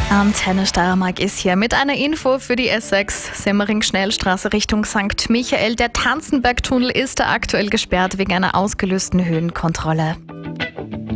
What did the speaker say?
Antenne Steiermark ist hier mit einer Info für die S6 Semmering-Schnellstraße Richtung St. Michael. Der Tanzenbergtunnel ist aktuell gesperrt wegen einer ausgelösten Höhenkontrolle.